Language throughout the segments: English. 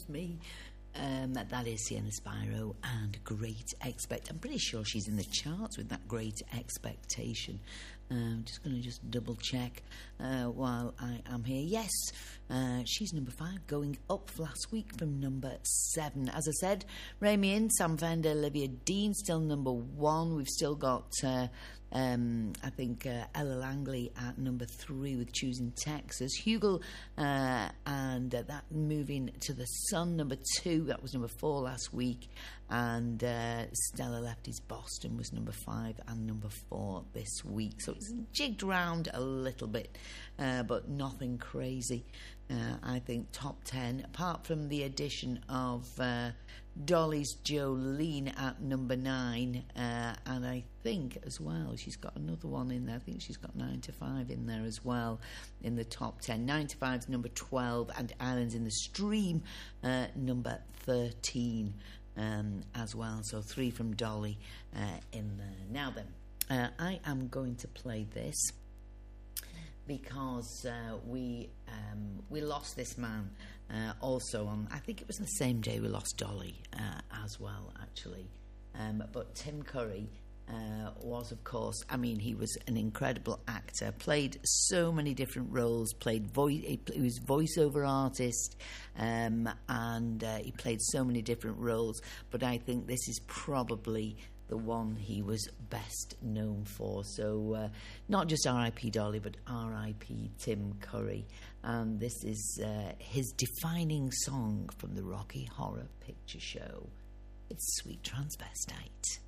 me. That is Sienna Spyro and Great I'm pretty sure she's in the charts with that Great Expectation. I'm just going to double check while I am here. Yes, she's number 5, going up last week from number 7. As I said, Rami In, Sam Fender, Olivia Dean still number 1. We've still got I think Ella Langley at number 3 with Choosing Texas. Hugo and that Moving to the Sun, number 2. That was number 4 last week. And Stella Lefty's Boston was number 5 and number 4 this week. So it's jigged around a little bit, but nothing crazy. I think top 10, apart from the addition of Dolly's Jolene at number 9, and I think as well she's got another one in there. I think she's got 9 to 5 in there as well in the top 10. 9 to 5 is number 12, and Islands in the Stream number 13 as well. So 3 from Dolly in there. Now then, I am going to play this because we lost this man also on, I think it was the same day we lost Dolly as well, actually. But Tim Curry was, of course, I mean, he was an incredible actor, played so many different roles, he was voiceover artist, and he played so many different roles, but I think this is probably the one he was best known for. So not just R.I.P. Dolly, but R.I.P. Tim Curry. And this is his defining song from the Rocky Horror Picture Show. It's Sweet Transvestite.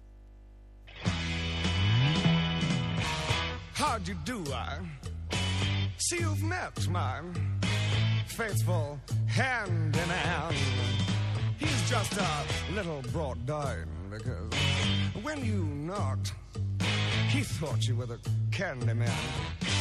How'd you do, I see you've met my faithful hand in hand. He's just a little brought down because when you knocked, he thought you were the candy man.